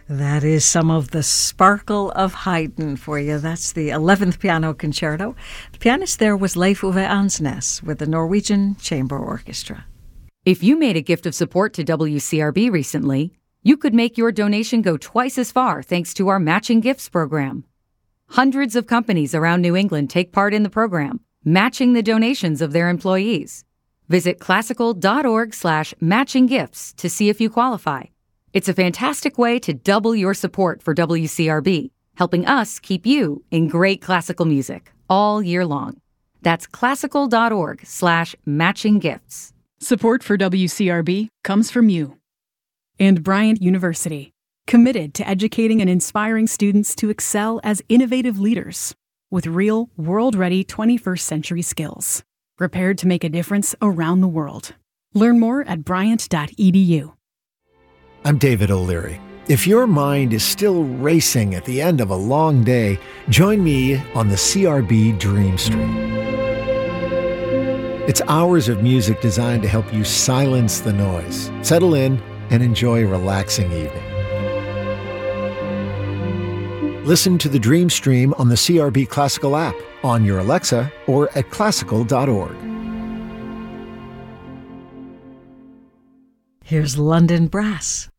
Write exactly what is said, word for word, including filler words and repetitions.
That is some of the sparkle of Haydn for you. That's the eleventh Piano Concerto. The pianist there was Leif Ove Ansnes with the Norwegian Chamber Orchestra. If you made a gift of support to W C R B recently, you could make your donation go twice as far thanks to our Matching Gifts program. Hundreds of companies around New England take part in the program, matching the donations of their employees. Visit classical.org slash matching gifts to see if you qualify. It's a fantastic way to double your support for W C R B, helping us keep you in great classical music all year long. That's classical.org slash matching gifts. Support for W C R B comes from you. And Bryant University, committed to educating and inspiring students to excel as innovative leaders with real, world-ready twenty-first century skills, prepared to make a difference around the world. Learn more at bryant dot e d u. I'm David O'Leary. If your mind is still racing at the end of a long day, join me on the C R B Dream Stream. It's hours of music designed to help you silence the noise, settle in, and enjoy a relaxing evening. Listen to the Dream Stream on the C R B Classical app, on your Alexa, or at classical dot org. Here's London Brass.